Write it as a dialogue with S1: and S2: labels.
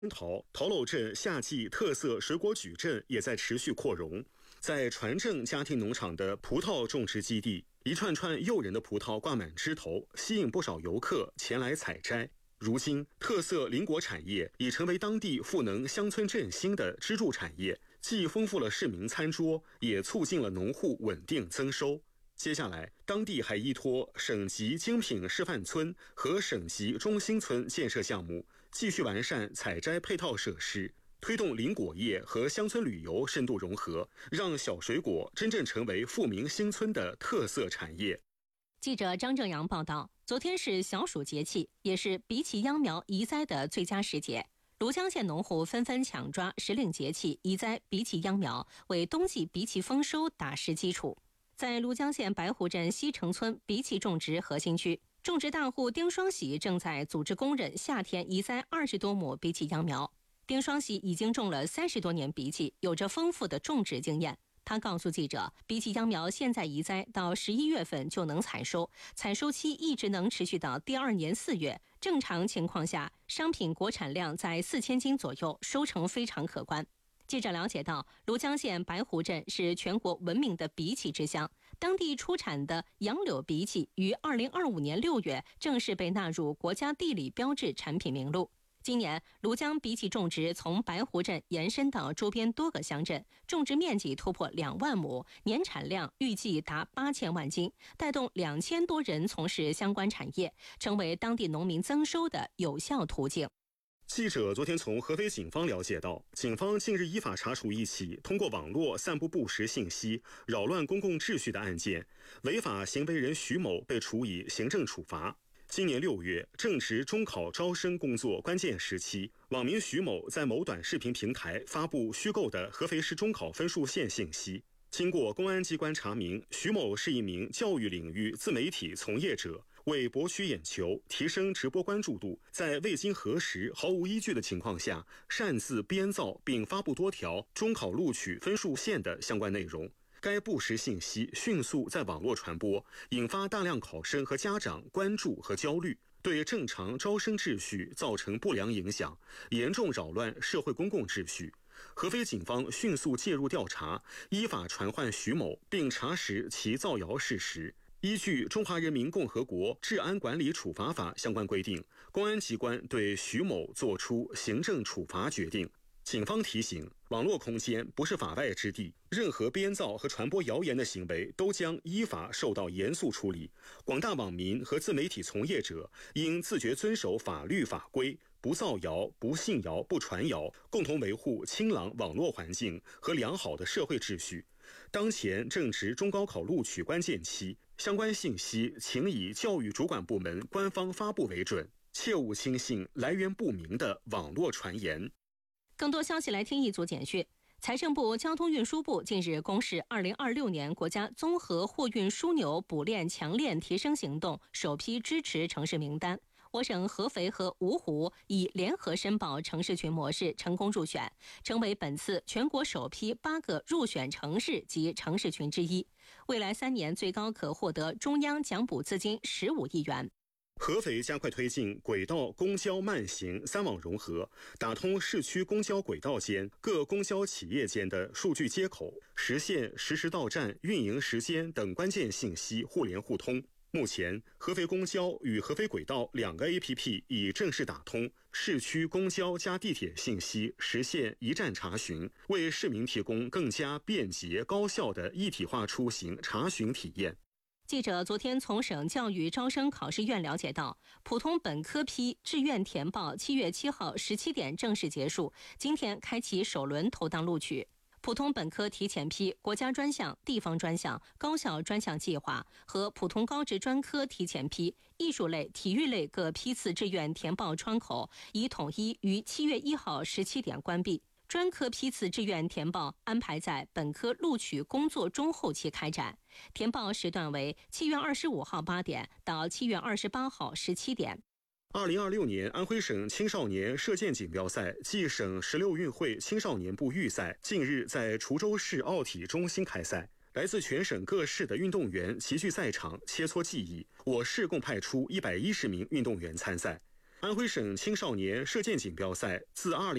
S1: 陶楼镇夏季特色水果矩阵也在持续扩容。在船正家庭农场的葡萄种植基地，一串串诱人的葡萄挂满枝头，吸引不少游客前来采摘。如今，特色林果产业已成为当地赋能乡村振兴的支柱产业，既丰富了市民餐桌，也促进了农户稳定增收。接下来，当地还依托省级精品示范村和省级中心村建设项目，继续完善采摘配套设施，推动林果业和乡村旅游深度融合，让小水果真正成为富民新村的特色产业。
S2: 记者张正阳报道，昨天是小暑节气，也是荸荠秧苗移栽的最佳时节。庐江县农户纷纷抢抓时令节气移栽荸荠秧苗，为冬季荸荠丰收打实基础。在庐江县白湖镇西城村荸荠种植核心区，种植大户丁双喜正在组织工人夏天移栽20多亩荸荠秧苗。丁双喜已经种了30多年荸荠，有着丰富的种植经验。他告诉记者，荸荠秧苗现在移栽到11月份就能采收，采收期一直能持续到第2年4月。正常情况下，商品国产量在4000斤左右，收成非常可观。记者了解到，庐江县白湖镇是全国闻名的荸荠之乡，当地出产的杨柳荸荠于2025年6月正式被纳入国家地理标志产品名录。今年，庐江荸荠种植从白湖镇延伸到周边多个乡镇，种植面积突破2万亩，年产量预计达8000万斤，带动2000多人从事相关产业，成为当地农民增收的有效途径。
S1: 记者昨天从合肥警方了解到，警方近日依法查处一起通过网络散布不实信息、扰乱公共秩序的案件，违法行为人徐某被处以行政处罚。今年6月，正值中考招生工作关键时期，网民徐某在某短视频平台发布虚构的合肥市中考分数线信息。经过公安机关查明，徐某是一名教育领域自媒体从业者，为博取眼球、提升直播关注度，在未经核实、毫无依据的情况下，擅自编造并发布多条中考录取分数线的相关内容。该不实信息迅速在网络传播，引发大量考生和家长关注和焦虑，对正常招生秩序造成不良影响，严重扰乱社会公共秩序。合肥警方迅速介入调查，依法传唤徐某，并查实其造谣事实。依据《中华人民共和国治安管理处罚法》相关规定，公安机关对徐某作出行政处罚决定。警方提醒，网络空间不是法外之地，任何编造和传播谣言的行为都将依法受到严肃处理。广大网民和自媒体从业者应自觉遵守法律法规，不造谣、不信谣、不传谣，共同维护清朗网络环境和良好的社会秩序。当前正值中高考录取关键期，相关信息请以教育主管部门官方发布为准，切勿轻信来源不明的网络传言。
S2: 更多消息来听一组简讯。财政部、交通运输部近日公示2026年国家综合货运枢纽补链强链提升行动首批支持城市名单。我省合肥和芜湖以联合申报城市群模式成功入选，成为本次全国首批8个入选城市及城市群之一。未来3年最高可获得中央奖补资金15亿元。
S1: 合肥加快推进轨道公交慢行3网融合，打通市区公交轨道间、各公交企业间的数据接口，实现实时到站、运营时间等关键信息互联互通。目前，合肥公交与合肥轨道2个 APP 已正式打通，市区公交加地铁信息实现一站查询，为市民提供更加便捷高效的一体化出行查询体验。
S2: 记者昨天从省教育招生考试院了解到，普通本科批志愿填报7月7号17点正式结束，今天开启首轮投档录取。普通本科提前批国家专项、地方专项、高校专项计划和普通高职专科提前批艺术类、体育类各批次志愿填报窗口已统一于7月1号17点关闭。专科批次志愿填报安排在本科录取工作中后期开展，填报时段为7月25号8点到7月28号17点。
S1: 2026年安徽省青少年射箭锦标赛暨省16运会青少年部预赛近日在滁州市奥体中心开赛。来自全省各市的运动员齐聚赛场切磋技艺，我市共派出110名运动员参赛。 安徽省青少年射箭锦标赛自20